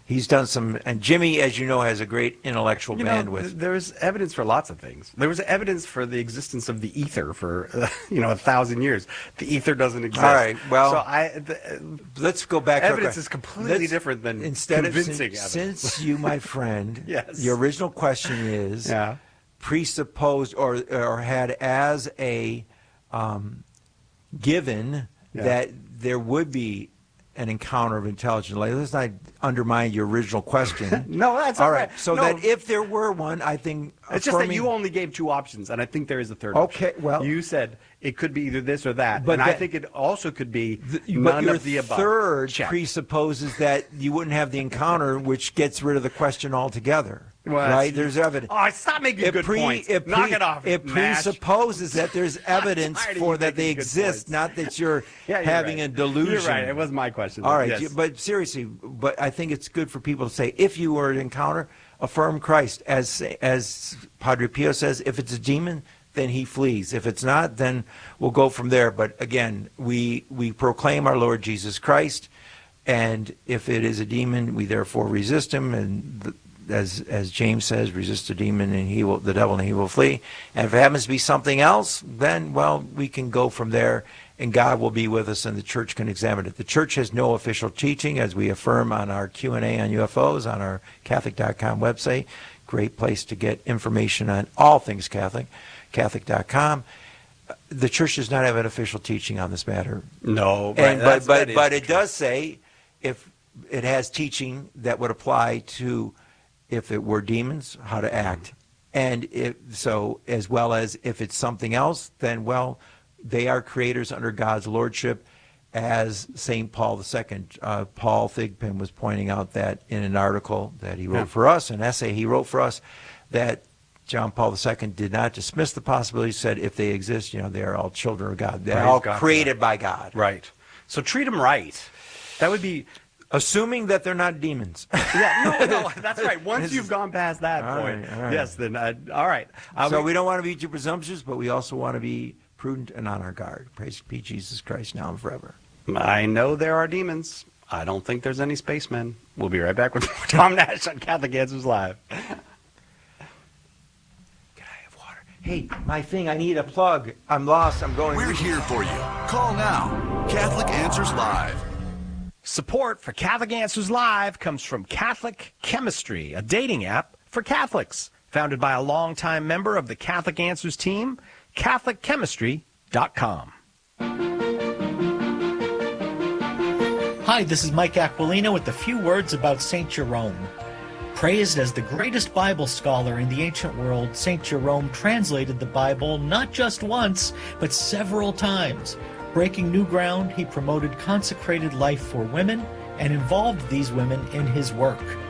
He's done some, and Jimmy, as you know, has a great intellectual bandwidth. There's evidence for lots of things. There was evidence for the existence of the ether for 1,000 years. The ether doesn't exist. All right, well, so let's go back. Evidence is completely different than convincing evidence. Since you, my friend, yes. The original question is presupposed or had as a given that there would be an encounter of intelligent life. Let's not undermine your original question. No, that's all right. So that if there were one, I think it's just that you only gave two options, and I think there is a third. Okay, option. well, you said it could be either this or that, but and I think it also could be none of the above. Third presupposes that you wouldn't have the encounter, which gets rid of the question altogether. Well, right? There's evidence. Oh, stop making good points. Knock it off. It presupposes that there's evidence for that they exist, not that you're having a delusion. You're right. It was my question. All right, yes. But seriously, but I think it's good for people to say, if you were to encounter, affirm Christ. As Padre Pio says, if it's a demon, then he flees. If it's not, then we'll go from there. But again, we proclaim our Lord Jesus Christ, and if it is a demon, we therefore resist him, and as James says, resist the demon and the devil and he will flee. And if it happens to be something else, then, well, we can go from there and God will be with us and the church can examine it. The church has no official teaching, as we affirm on our Q&A on UFOs on our Catholic.com website. Great place to get information on all things Catholic, Catholic.com. The church does not have an official teaching on this matter. No, but it does say if it has teaching that would apply to if it were demons, how to act. And so as well as if it's something else, then, well, they are creators under God's lordship, as St. Paul II. Paul Thigpen was pointing out that in an article that he wrote for us, an essay he wrote for us, that John Paul II did not dismiss the possibility, said if they exist, they are all children of God. They're all created by God. Right. So treat them right. That would be... Assuming that they're not demons. No, that's right. Once you've gone past that point, all right. yes, then, all right. So we don't want to be too presumptuous, but we also want to be prudent and on our guard. Praise be Jesus Christ, now and forever. I know there are demons. I don't think there's any spacemen. We'll be right back with Tom Nash on Catholic Answers Live. Can I have water? Hey, my thing, I need a plug. I'm lost. I'm going. We're here for you. Call now. Catholic Answers Live. Support for Catholic Answers Live comes from Catholic Chemistry, a dating app for Catholics. Founded by a longtime member of the Catholic Answers team, CatholicChemistry.com. Hi, this is Mike Aquilino with a few words about St. Jerome. Praised as the greatest Bible scholar in the ancient world, St. Jerome translated the Bible not just once, but several times. Breaking new ground, he promoted consecrated life for women and involved these women in his work.